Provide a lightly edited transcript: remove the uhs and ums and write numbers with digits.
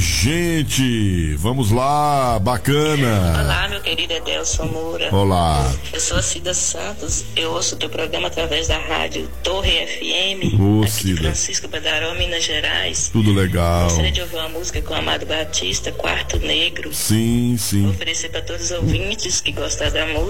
gente, vamos lá, bacana. Olá, meu querido Edelson Moura. Olá. Eu sou a Cida Santos, eu ouço o teu programa através da rádio Torre FM, Ô, aqui Cida. de Francisco Pedaró, Minas Gerais. Tudo legal. Gostaria de ouvir uma música com o Amado Batista, Quarto Negro. Sim, Vou sim. oferecer para todos os ouvintes que gostam da música.